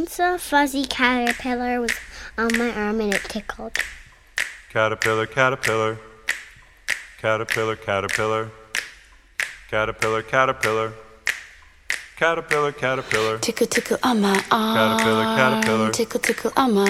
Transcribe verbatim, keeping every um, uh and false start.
Once a fuzzy caterpillar was on my arm and it tickled. Caterpillar, caterpillar. Caterpillar, caterpillar. Caterpillar, caterpillar. Caterpillar, caterpillar. Tickle, tickle on my arm. Caterpillar, caterpillar. Tickle, tickle on my